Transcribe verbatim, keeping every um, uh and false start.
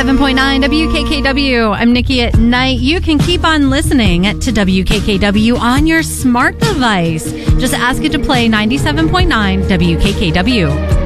ninety-seven point nine W K K W. I'm Nikki at Night. You can keep on listening to W K K W on your smart device. Just ask it to play ninety-seven point nine W K K W.